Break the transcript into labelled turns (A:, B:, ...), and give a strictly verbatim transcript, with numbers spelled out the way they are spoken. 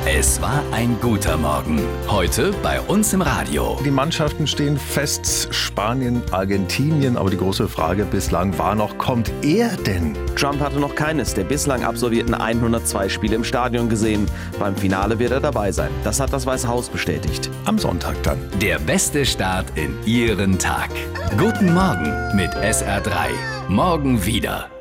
A: Es war ein guter Morgen. Heute bei uns im Radio.
B: Die Mannschaften stehen fest, Spanien, Argentinien. Aber die große Frage bislang war noch, kommt er denn?
C: Trump hatte noch keines der bislang absolvierten hundertzwei Spiele im Stadion gesehen. Beim Finale wird er dabei sein. Das hat das Weiße Haus bestätigt.
B: Am Sonntag dann.
A: Der beste Start in Ihren Tag. Guten Morgen mit S R drei. Morgen wieder.